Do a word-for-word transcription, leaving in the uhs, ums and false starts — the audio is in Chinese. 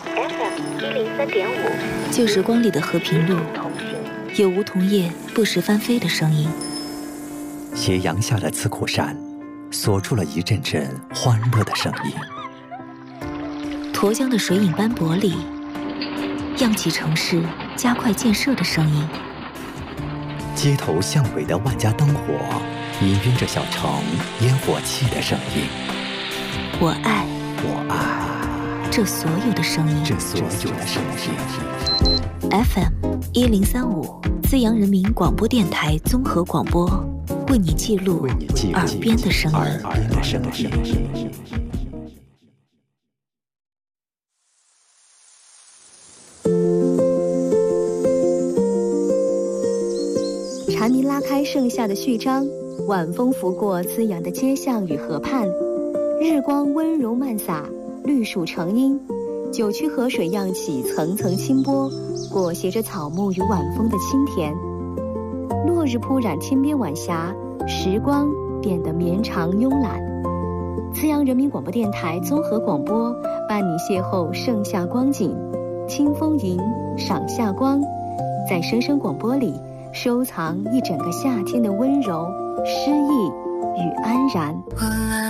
F M 一零三点五， 旧时光里的和平路，有梧桐叶不时翻飞的声音。 斜阳下的刺库山，锁住了一阵阵欢乐的声音。 沱江的水影斑驳里，漾起城市加快建设的声音。 街头巷尾的万家灯火，氤氲着小城烟火气的声音。 我爱， 我爱这所有的声音， 这所有的声音。 F M 一零三五，资阳人民广播电台综合广播，为你记录耳边的声音。 耳边的声音。 蝉鸣拉开盛夏的序章，晚风拂过滋养的街巷与河畔，日光温柔漫洒，绿树成荫，九曲河水漾起层层清波，裹挟着草木与晚风的清甜。落日铺染天边晚霞，时光变得绵长慵懒。资阳人民广播电台综合广播伴你邂逅盛夏光景，清风吟，赏夏光，在声声广播里收藏一整个夏天的温柔、诗意与安然。